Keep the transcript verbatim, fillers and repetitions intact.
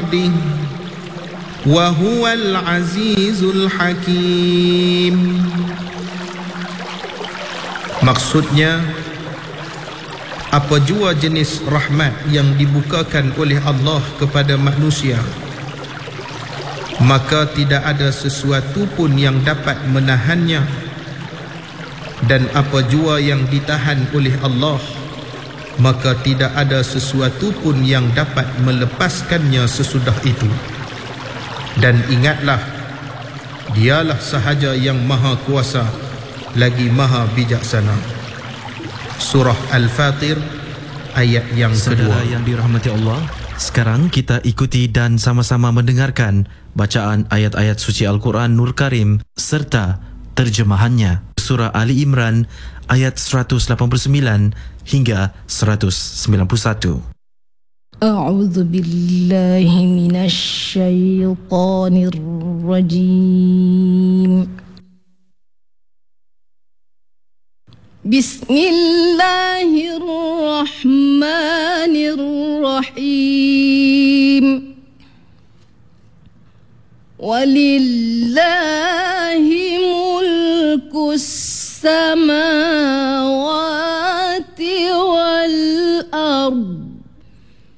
ardi wa huwal azizul hakim. Maksudnya, apa jua jenis rahmat yang dibukakan oleh Allah kepada manusia, maka tidak ada sesuatu pun yang dapat menahannya, dan apa jua yang ditahan oleh Allah, maka tidak ada sesuatu pun yang dapat melepaskannya sesudah itu. Dan ingatlah, Dialah sahaja yang maha kuasa lagi maha bijaksana. Surah Al-Fatir ayat yang Saudara kedua. yang dirahmati Allah, sekarang kita ikuti dan sama-sama mendengarkan bacaan ayat-ayat suci Al-Quran Nur Karim serta terjemahannya. Surah Ali Imran ayat seratus lapan puluh sembilan hingga seratus sembilan puluh satu. A'udzu billahi minasy syaithanir rajim. Bismillahirrahmanirrahim. Walillahi mulkus